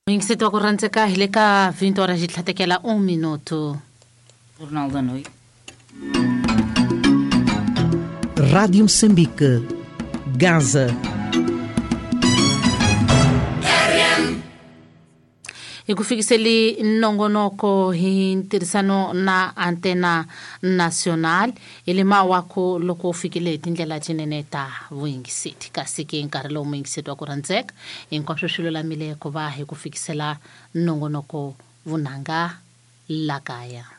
Ingisito ako rantseka hileka 20 horas itlatekela 1 minuto. Jornal da Noite. Rádio Moçambique, Gaza. Ikufikiseli nongonoko hintirisano na antena national ilima wako loko fikile tindlela jineneta vuingisiti kasiki nkarilo muingisiti wako ranzek inkwashoshilo la mile kubahe kufikisela nongonoko vunanga lakaya.